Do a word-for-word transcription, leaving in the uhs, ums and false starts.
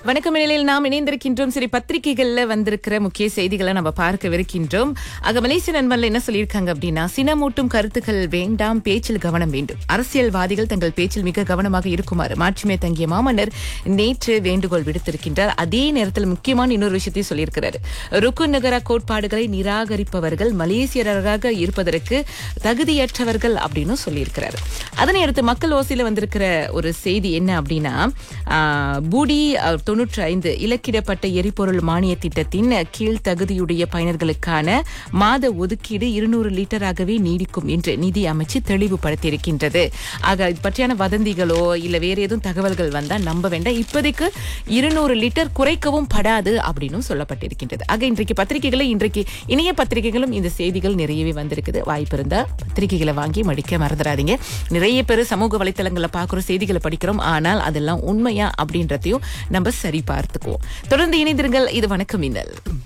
வணக்கம் நிலையில் நாம் இணைந்திருக்கின்றோம். சரி, பத்திரிகைகள்ல வந்திருக்கிற முக்கிய செய்திகளை நம்ம பார்க்கவிருக்கின்றோம். ஆக மலேசிய நண்பர்கள் என்ன சொல்லியிருக்காங்க அப்படின்னா, சினமூட்டும் கருத்துக்கள் வேண்டாம், பேச்சில் கவனம் வேண்டும். அரசியல்வாதிகள் தங்கள் பேச்சில் மிக கவனமாக இருக்குமாறு மாட்சிமை தங்கிய மாமன்னர் நேற்று வேண்டுகோள் விடுத்திருக்கின்றார். அதே நேரத்தில் முக்கியமான இன்னொரு விஷயத்தையும் சொல்லியிருக்கிறார். ருக்குன் நகர கோட்பாடுகளை நிராகரிப்பவர்கள் மலேசியராக இருப்பதற்கு தகுதியற்றவர்கள் அப்படின்னு சொல்லியிருக்கிறார். அதனை அடுத்து மக்கள் ஓசையில வந்திருக்கிற ஒரு செய்தி என்ன அப்படின்னா, பூடி தொன்னூற்றி ஐந்து இலக்கிடப்பட்ட எரிபொருள் மானிய திட்டத்தின் கீழ் தகுதியுடைய பயனர்களுக்கான மாத ஒதுக்கீடு இருநூறு லிட்டராகவே நீடிக்கும் என்று நிதி அமைச்சு தெளிவுபடுத்தியிருக்கின்றது. ஆக இது பற்றியான வதந்திகளோ இல்ல வேற ஏதும் தகவல்கள் வந்தா நம்ப வேண்டாம். இப்போதைக்கு இருநூறு லிட்டர் குறைக்கவும் படாது அப்படின்னு சொல்லப்பட்டிருக்கின்றது. ஆக இன்றைக்கு பத்திரிகைகளை இன்றைக்கு இணைய பத்திரிகைகளும் இந்த செய்திகள் நிறையவே வந்திருக்குது. வாய்ப்பு இருந்தா பத்திரிகைகளை வாங்கி மடிக்க மறந்துடாதீங்க. நிறைய பேர் சமூக வலைத்தளங்களை பார்க்கிறோம், செய்திகளை படிக்கிறோம். ஆனால் அதெல்லாம் உண்மையா அப்படின்றதையும் நம்ம சரி பார்த்துக்குவோம். தொடர்ந்து இணைந்திருங்கள். இது வணக்கம் மின்னல்.